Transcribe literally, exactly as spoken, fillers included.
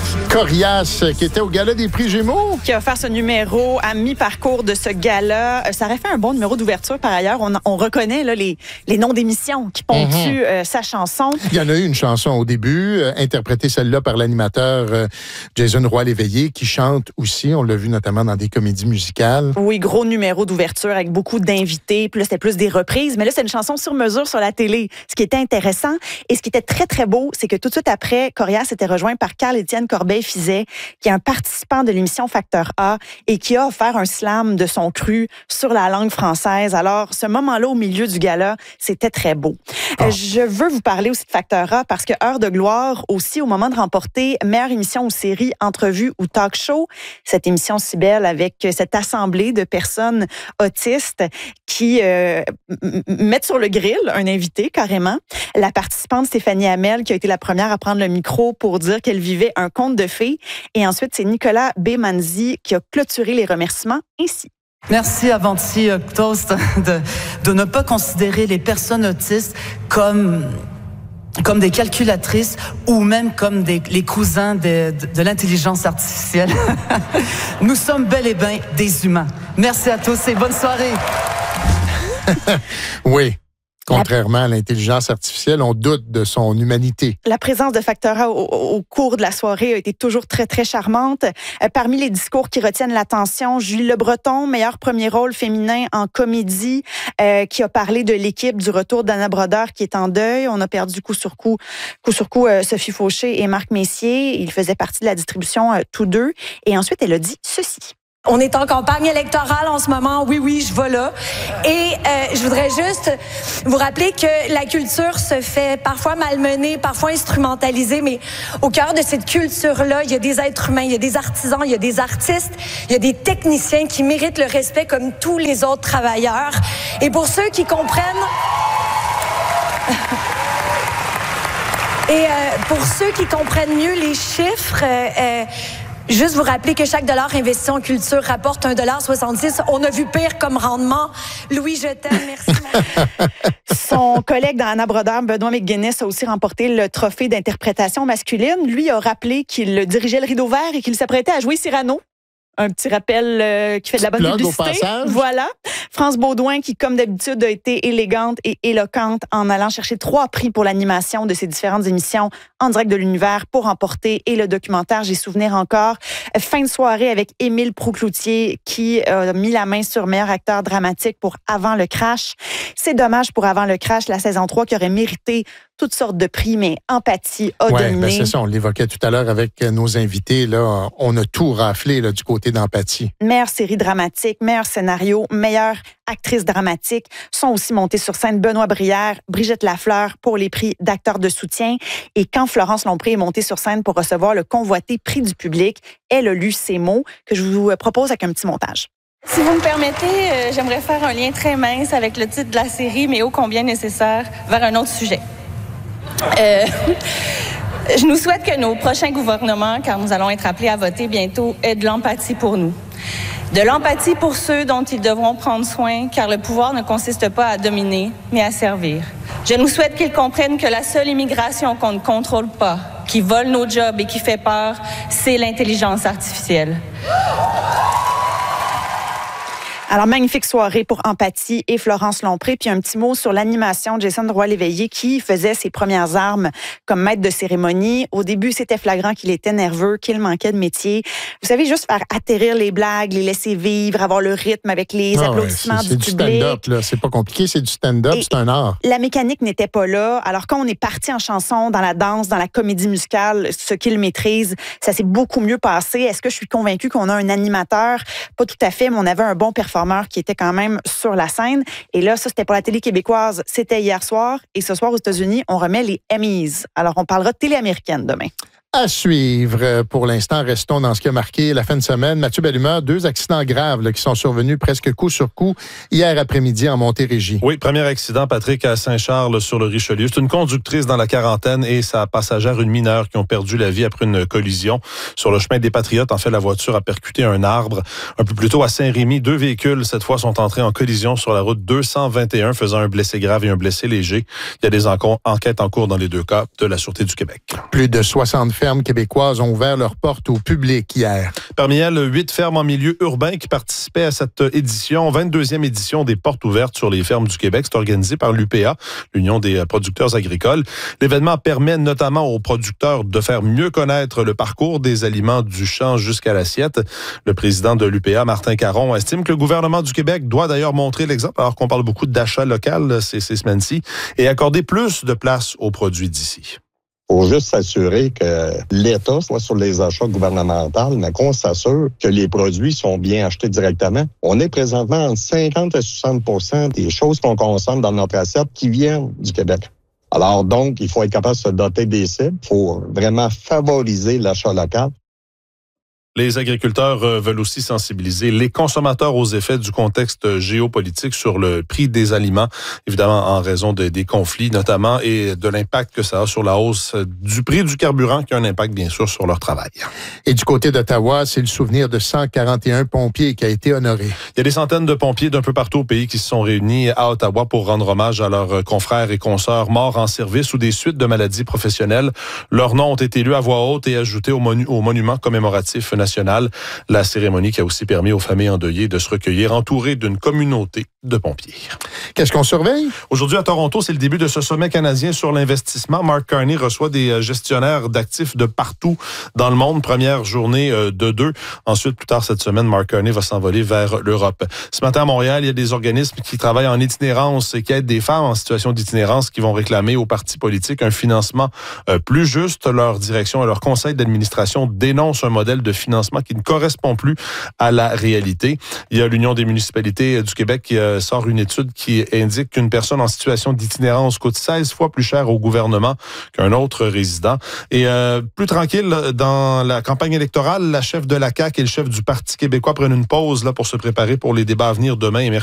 Corias, qui était au Gala des prix Gémeaux. Qui a offert ce numéro à mi-parcours de ce gala. Ça aurait fait un bon numéro d'ouverture par ailleurs. On, on reconnaît là, les, les noms d'émissions qui ponctuent mm-hmm. euh, sa chanson. Il y en a eu une chanson au début, euh, interprétée celle-là par l'animateur euh, Jason Roy-Léveillé, qui chante aussi. On l'a vu notamment dans des comédies musicales. Oui, gros numéro d'ouverture avec beaucoup d'invités. Puis là, c'était plus des reprises. Mais là, c'est une chanson sur mesure sur la télé. Ce qui était intéressant et ce qui était très, très beau, c'est que tout de suite après, Corias était rejoint par Carl-Étienne Corbeil-Fizet, qui est un participant de l'émission Facteur A et qui a offert un slam de son cru sur la langue française. Alors, ce moment-là, au milieu du gala, c'était très beau. Oh. Je veux vous parler aussi de Facteur A parce que Heure de gloire, aussi, au moment de remporter meilleure émission ou série, entrevue ou talk show, cette émission si belle avec cette assemblée de personnes autistes qui euh, mettent sur le grill un invité, carrément. La participante Stéphanie Hamel, qui a été la première à prendre le micro pour dire qu'elle vivait un conte de fées. Et ensuite, c'est Nicolas B. Manzi qui a clôturé les remerciements ainsi. Merci Avanti Toast de, de ne pas considérer les personnes autistes comme, comme des calculatrices ou même comme des, les cousins de, de, de l'intelligence artificielle. Nous sommes bel et bien des humains. Merci à tous et bonne soirée. Oui. Contrairement à l'intelligence artificielle, on doute de son humanité. La présence de Facteur A au, au cours de la soirée a été toujours très, très charmante. Euh, parmi les discours qui retiennent l'attention, Julie Le Breton, meilleur premier rôle féminin en comédie, euh, qui a parlé de l'équipe du retour d'Anna Brodeur qui est en deuil. On a perdu coup sur coup, coup sur coup, euh, Sophie Fauché et Marc Messier. Ils faisaient partie de la distribution euh, tous deux. Et ensuite, elle a dit ceci. On est en campagne électorale en ce moment. Oui, oui, je vais là. Et euh, je voudrais juste vous rappeler que la culture se fait parfois malmenée, parfois instrumentalisée, mais au cœur de cette culture-là, il y a des êtres humains, il y a des artisans, il y a des artistes, il y a des techniciens qui méritent le respect comme tous les autres travailleurs. Et pour ceux qui comprennent... Et euh, pour ceux qui comprennent mieux les chiffres... Euh, euh, Juste vous rappeler que chaque dollar investi en culture rapporte un dollar soixante-six. On a vu pire comme rendement. Louis, je t'aime. Merci. Son collègue dans Anna Brodeur, Benoît McGuinness, a aussi remporté le trophée d'interprétation masculine. Lui a rappelé qu'il dirigeait le Rideau Vert et qu'il s'apprêtait à jouer Cyrano. Un petit rappel euh, qui fait de la bonne Plug publicité. Voilà. France Baudouin, qui, comme d'habitude, a été élégante et éloquente en allant chercher trois prix pour l'animation de ses différentes émissions en direct de l'univers pour remporter et le documentaire J'ai souvenir encore. Fin de soirée avec Émile Proulx-Cloutier qui a mis la main sur meilleur acteur dramatique pour Avant le crash. C'est dommage pour Avant le crash, la saison trois qui aurait mérité toutes sortes de prix, mais Empathie a ouais, dominé. Ben c'est ça, on l'évoquait tout à l'heure avec nos invités. Là, on a tout raflé là, du côté d'Empathie. Meilleure série dramatique, meilleur scénario, meilleure actrice dramatique sont aussi montées sur scène Benoît Brière, Brigitte Lafleur pour les prix d'acteurs de soutien. Et quand Florence Lompré est montée sur scène pour recevoir le convoité prix du public, elle a lu ces mots que je vous propose avec un petit montage. Si vous me permettez, euh, j'aimerais faire un lien très mince avec le titre de la série, mais ô combien nécessaire, vers un autre sujet. Euh, je nous souhaite que nos prochains gouvernements, car nous allons être appelés à voter bientôt, aient de l'empathie pour nous. De l'empathie pour ceux dont ils devront prendre soin, car le pouvoir ne consiste pas à dominer, mais à servir. Je nous souhaite qu'ils comprennent que la seule immigration qu'on ne contrôle pas, qui vole nos jobs et qui fait peur, c'est l'intelligence artificielle. Alors, magnifique soirée pour Empathie et Florence Lompré. Puis un petit mot sur l'animation de Jason Roy-Léveillé qui faisait ses premières armes comme maître de cérémonie. Au début, c'était flagrant qu'il était nerveux, qu'il manquait de métier. Vous savez, juste faire atterrir les blagues, les laisser vivre, avoir le rythme avec les ah applaudissements ouais, c'est, du c'est public. C'est du stand-up, là. C'est pas compliqué, c'est du stand-up, et c'est un art. La mécanique n'était pas là. Alors, quand on est parti en chanson, dans la danse, dans la comédie musicale, ce qu'il maîtrise, ça s'est beaucoup mieux passé. Est-ce que je suis convaincue qu'on a un animateur? Pas tout à fait, mais on avait un bon performeur qui était quand même sur la scène. Et là, ça, c'était pour la télé québécoise. C'était hier soir. Et ce soir, aux États-Unis, on remet les Emmys. Alors, on parlera de télé américaine demain. À suivre. Pour l'instant, restons dans ce qui a marqué la fin de semaine. Mathieu Bellumeur, deux accidents graves là, qui sont survenus presque coup sur coup hier après-midi en Montérégie. Oui, premier accident, Patrick, à Saint-Charles sur le Richelieu. C'est une conductrice dans la quarantaine et sa passagère, une mineure, qui ont perdu la vie après une collision. Sur le chemin des Patriotes, en fait, la voiture a percuté un arbre. Un peu plus tôt, à Saint-Rémy, deux véhicules, cette fois, sont entrés en collision sur la route deux cent vingt et un, faisant un blessé grave et un blessé léger. Il y a des enquêtes en cours dans les deux cas de la Sûreté du Québec. Plus de soixante fermes québécoises ont ouvert leurs portes au public hier. Parmi elles, huit fermes en milieu urbain qui participaient à cette édition, vingt-deuxième édition des portes ouvertes sur les fermes du Québec. C'est organisé par l'U P A, l'Union des producteurs agricoles. L'événement permet notamment aux producteurs de faire mieux connaître le parcours des aliments du champ jusqu'à l'assiette. Le président de l'U P A, Martin Caron, estime que le gouvernement du Québec doit d'ailleurs montrer l'exemple, alors qu'on parle beaucoup d'achat local ces, ces semaines-ci, et accorder plus de place aux produits d'ici. Il faut juste s'assurer que l'État soit sur les achats gouvernementaux, mais qu'on s'assure que les produits sont bien achetés directement. On est présentement entre cinquante à soixante pour cent des choses qu'on consomme dans notre assiette qui viennent du Québec. Alors donc, il faut être capable de se doter des cibles. Il faut vraiment favoriser l'achat local. Les agriculteurs veulent aussi sensibiliser les consommateurs aux effets du contexte géopolitique sur le prix des aliments, évidemment en raison de, des conflits notamment et de l'impact que ça a sur la hausse du prix du carburant qui a un impact bien sûr sur leur travail. Et du côté d'Ottawa, c'est le souvenir de cent quarante et un pompiers qui a été honoré. Il y a des centaines de pompiers d'un peu partout au pays qui se sont réunis à Ottawa pour rendre hommage à leurs confrères et consoeurs morts en service ou des suites de maladies professionnelles. Leurs noms ont été lus à voix haute et ajoutés au, monu- au monument commémoratif national. La cérémonie qui a aussi permis aux familles endeuillées de se recueillir entourées d'une communauté de pompiers. Qu'est-ce qu'on surveille? Aujourd'hui à Toronto, c'est le début de ce sommet canadien sur l'investissement. Mark Carney reçoit des gestionnaires d'actifs de partout dans le monde. Première journée de deux. Ensuite, plus tard cette semaine, Mark Carney va s'envoler vers l'Europe. Ce matin à Montréal, il y a des organismes qui travaillent en itinérance et qui aident des femmes en situation d'itinérance qui vont réclamer aux partis politiques un financement plus juste. Leur direction et leur conseil d'administration dénoncent un modèle de financement qui ne correspond plus à la réalité. Il y a l'Union des municipalités du Québec qui euh, sort une étude qui indique qu'une personne en situation d'itinérance coûte seize fois plus cher au gouvernement qu'un autre résident. Et euh, plus tranquille, dans la campagne électorale, la chef de la C A Q et le chef du Parti québécois prennent une pause là, pour se préparer pour les débats à venir demain et mercredi.